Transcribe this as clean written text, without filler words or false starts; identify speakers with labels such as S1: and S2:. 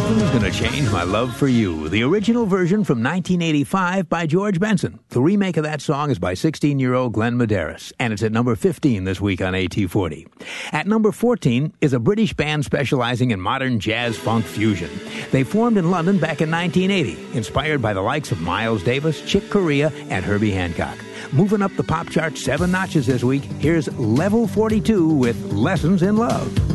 S1: Nothing's Gonna Change My Love for You, the original version from 1985 by George Benson. The remake of that song is by 16-year-old Glenn Medeiros, and it's at number 15 this week on AT40. At number 14 is a British band specializing in modern jazz funk fusion. They formed in London back in 1980, inspired by the likes of Miles Davis, Chick Corea, and Herbie Hancock. Moving up the pop chart 7 notches this week, here's Level 42 with Lessons in Love.